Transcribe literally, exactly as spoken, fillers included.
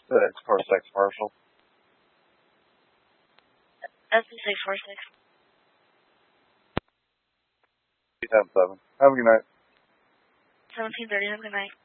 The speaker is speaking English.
That's car six Marshall. S B six four six. two ten seven. Have a good night. seventeen thirty, have a good night.